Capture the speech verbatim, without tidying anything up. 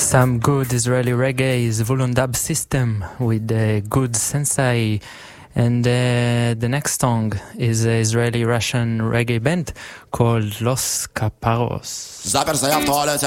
Some good Israeli reggae is Volundab System with a good sensei. And uh, the next song is an Israeli-Russian reggae band called Los Caparros.